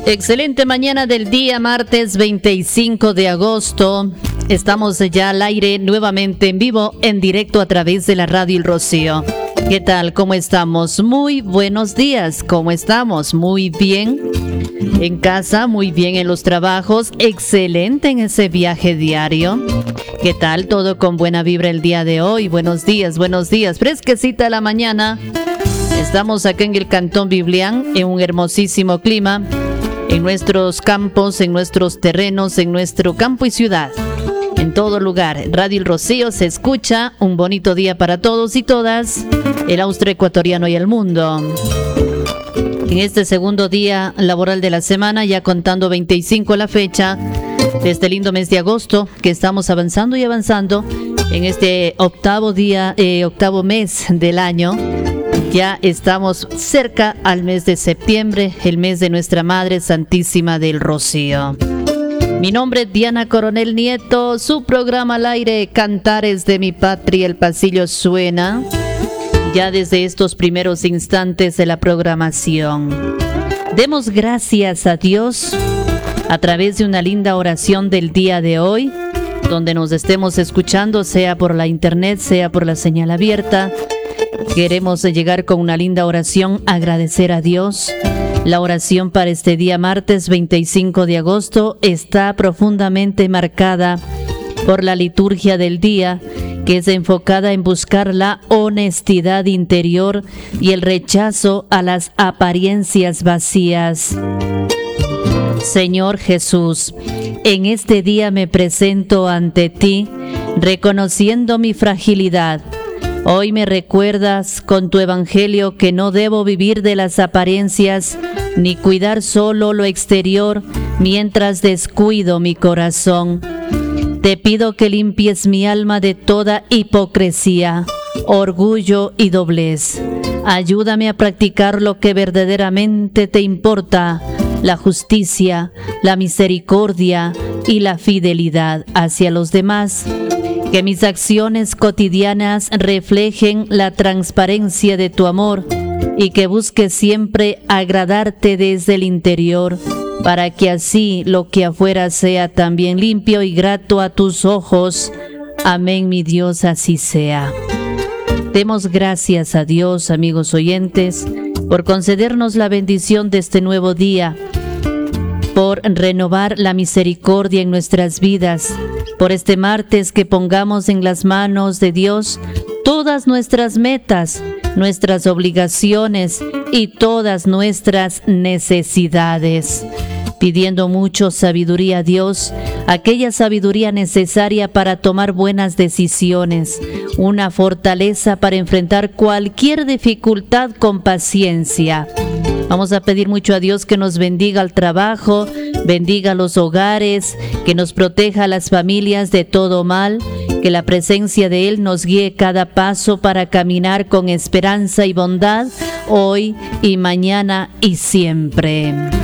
Excelente mañana del día martes 25 de agosto. Estamos ya al aire nuevamente en vivo, en directo a través de la radio El Rocío. ¿Qué tal? ¿Cómo estamos? Muy buenos días. ¿Cómo estamos? Muy bien en casa, muy bien en los trabajos. Excelente en ese viaje diario. ¿Qué tal? Todo con buena vibra el día de hoy. Buenos días, buenos días. Fresquecita la mañana. Estamos acá en el Cantón Biblián, en un hermosísimo clima. En nuestros campos, en nuestros terrenos, en nuestro campo y ciudad, en todo lugar. Radio El Rocío se escucha. Un bonito día para todos y todas, el austroecuatoriano y el mundo. En este segundo día laboral de la semana, ya contando 25 la fecha de este lindo mes de agosto, que estamos avanzando y avanzando en este octavo mes del año. Ya estamos cerca al mes de septiembre, el mes de nuestra Madre Santísima del Rocío. Mi nombre es Diana Coronel Nieto, su programa al aire, Cantares de mi Patria, el pasillo suena. Ya desde estos primeros instantes de la programación. Demos gracias a Dios a través de una linda oración del día de hoy, donde nos estemos escuchando, sea por la internet, sea por la señal abierta. Queremos llegar con una linda oración, agradecer a Dios. La oración para este día martes 25 de agosto está profundamente marcada por la liturgia del día, que es enfocada en buscar la honestidad interior y el rechazo a las apariencias vacías. Señor Jesús, en este día me presento ante ti, reconociendo mi fragilidad. Hoy me recuerdas con tu evangelio que no debo vivir de las apariencias ni cuidar solo lo exterior mientras descuido mi corazón. Te pido que limpies mi alma de toda hipocresía, orgullo y doblez. Ayúdame a practicar lo que verdaderamente te importa, la justicia, la misericordia y la fidelidad hacia los demás. Que mis acciones cotidianas reflejen la transparencia de tu amor y que busque siempre agradarte desde el interior, para que así lo que afuera sea también limpio y grato a tus ojos. Amén, mi Dios, así sea. Demos gracias a Dios, amigos oyentes, por concedernos la bendición de este nuevo día, por renovar la misericordia en nuestras vidas, por este martes que pongamos en las manos de Dios todas nuestras metas, nuestras obligaciones y todas nuestras necesidades, pidiendo mucho sabiduría a Dios, aquella sabiduría necesaria para tomar buenas decisiones, una fortaleza para enfrentar cualquier dificultad con paciencia. Vamos a pedir mucho a Dios que nos bendiga el trabajo, bendiga los hogares, que nos proteja a las familias de todo mal, que la presencia de Él nos guíe cada paso para caminar con esperanza y bondad, hoy y mañana y siempre.